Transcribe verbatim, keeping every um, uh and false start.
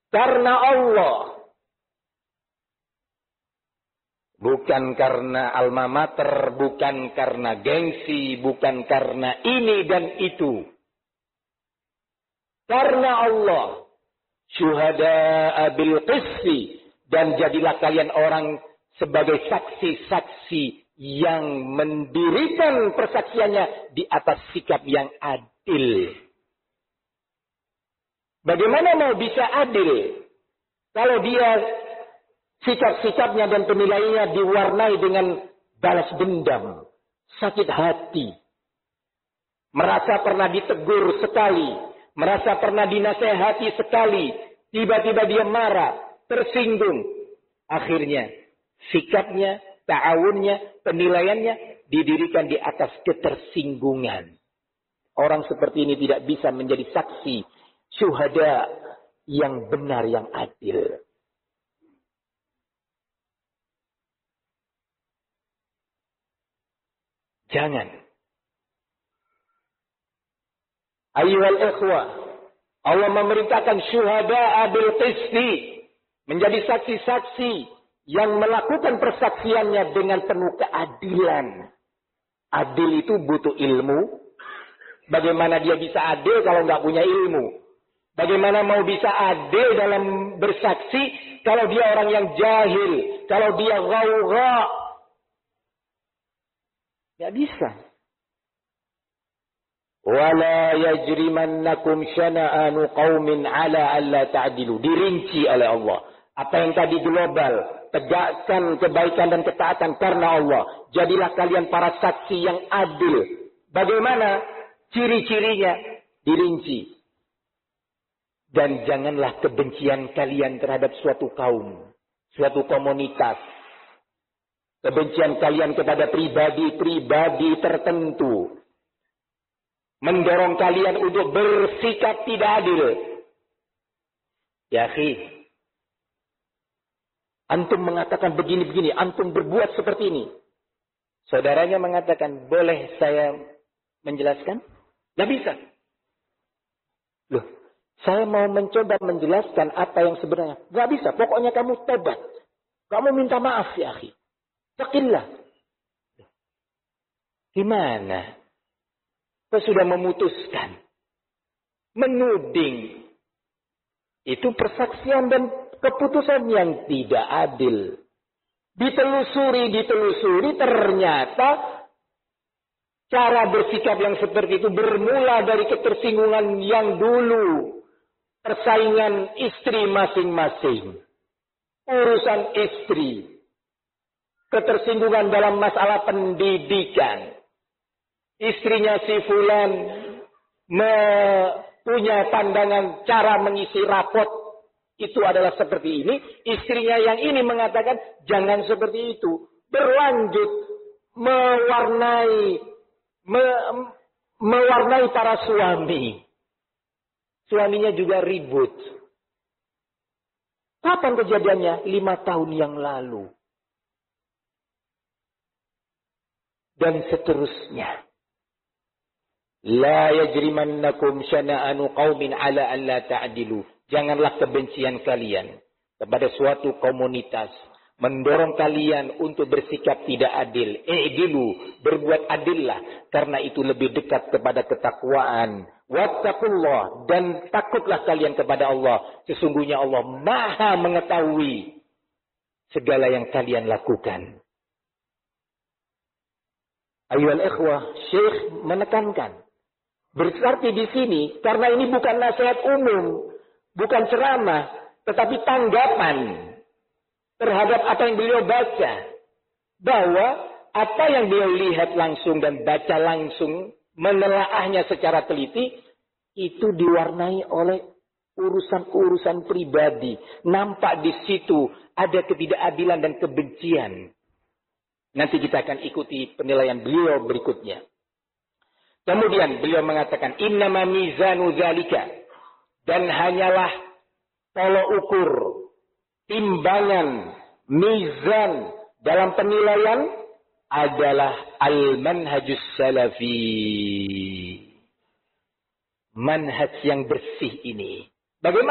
karena Allah. Bukan karena alma mater, bukan karena gengsi, bukan karena ini dan itu. Karena Allah. Syuhada'a bil qisti. Dan jadilah kalian orang sebagai saksi-saksi yang mendirikan persaksiannya di atas sikap yang adil. Bagaimana mau bisa adil kalau dia sikap-sikapnya dan penilaiannya diwarnai dengan balas dendam, sakit hati, merasa pernah ditegur sekali, merasa pernah dinasehati sekali, tiba-tiba dia marah, tersinggung. Akhirnya sikapnya, ta'awunnya, penilaiannya didirikan di atas ketersinggungan. Orang seperti ini tidak bisa menjadi saksi syuhada yang benar, yang adil. Jangan. Ayyuhal ikhwah, Allah memerintahkan syuhada bil qisti, menjadi saksi-saksi yang melakukan persaksiannya dengan penuh keadilan. Adil itu butuh ilmu. Bagaimana dia bisa adil kalau nggak punya ilmu? Bagaimana mau bisa adil dalam bersaksi kalau dia orang yang jahil, kalau dia ghaugha? Nggak bisa. Wala yajrimannakum syana'anu qaumin ala alla ta'dilu. Dirinci oleh Allah. Apa yang tadi global, tegakkan kebaikan dan ketaatan karena Allah. Jadilah kalian para saksi yang adil. Bagaimana ciri-cirinya? Dirinci. Dan janganlah kebencian kalian terhadap suatu kaum, suatu komunitas. Kebencian kalian kepada pribadi-pribadi tertentu mendorong kalian untuk bersikap tidak adil. Ya akhi, antum mengatakan begini-begini, antum berbuat seperti ini. Saudaranya mengatakan, boleh saya menjelaskan? Tidak bisa. Loh, saya mau mencoba menjelaskan apa yang sebenarnya. Tidak bisa, pokoknya kamu tobat. Kamu minta maaf ya akhi. Taqillah. Gimana? Saya sudah memutuskan. Menuding. Itu persaksian dan keputusan yang tidak adil. Ditelusuri, ditelusuri, ternyata cara bersikap yang seperti itu bermula dari ketersinggungan yang dulu. Persaingan istri masing-masing. Urusan istri. Ketersinggungan dalam masalah pendidikan. Istrinya si fulan punya pandangan cara mengisi rapot itu adalah seperti ini. Istrinya yang ini mengatakan jangan seperti itu. Berlanjut mewarnai me, mewarnai para suami. Suaminya juga ribut. Kapan kejadiannya? Lima tahun yang lalu. Dan seterusnya. La yajrimannakum syana'anu qaumin ala an la ta'dilu. Janganlah kebencian kalian kepada suatu komunitas mendorong kalian untuk bersikap tidak adil. I'dilu, berbuat adillah karena itu lebih dekat kepada ketakwaan. Wattaqullah, dan takutlah kalian kepada Allah. Sesungguhnya Allah Maha mengetahui segala yang kalian lakukan. Ayyuhal ikhwah, Syekh menekankan. Berarti di sini, karena ini bukan nasihat umum, bukan ceramah, tetapi tanggapan terhadap apa yang beliau baca. Bahwa apa yang beliau lihat langsung dan baca langsung, menelaahnya secara teliti, itu diwarnai oleh urusan-urusan pribadi. Nampak di situ ada ketidakadilan dan kebencian. Nanti kita akan ikuti penilaian beliau berikutnya. Kemudian beliau mengatakan, innama mizanu dzalika, dan hanyalah tolok ukur, timbangan, mizan dalam penilaian adalah al-manhajus salafi. Manhaj yang bersih ini. Bagaimana